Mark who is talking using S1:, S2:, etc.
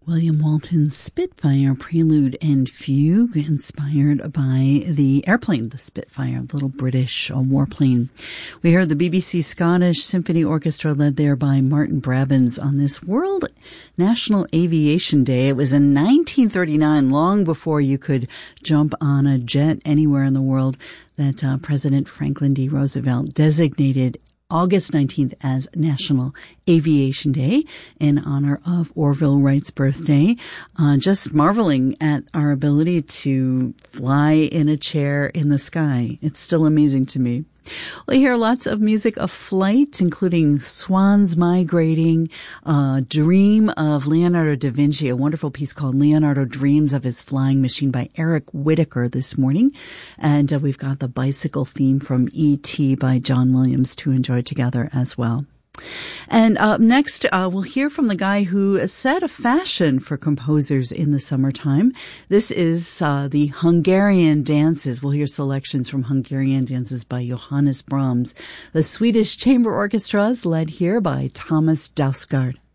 S1: William Walton's Spitfire Prelude and Fugue, inspired by the airplane, the Spitfire, the little British warplane. We heard the BBC Scottish Symphony Orchestra led there by Martin Brabbins on this World National Aviation Day. It was in 1939, long before you could jump on a jet anywhere in the world, that President Franklin D. Roosevelt designated August 19th as National Aviation Day in honor of Orville Wright's birthday. Just marveling at our ability to fly in a chair in the sky. It's still amazing to me. We'll hear lots of music of flight, including Swans Migrating, Dream of Leonardo da Vinci, a wonderful piece called Leonardo Dreams of His Flying Machine by Eric Whitacre this morning. And we've got the bicycle theme from E.T. by John Williams to enjoy together as well. And up next, we'll hear from the guy who set a fashion for composers in the summertime. This is the Hungarian dances. We'll hear selections from Hungarian dances by Johannes Brahms. The Swedish Chamber Orchestra is led here by Thomas Dausgaard.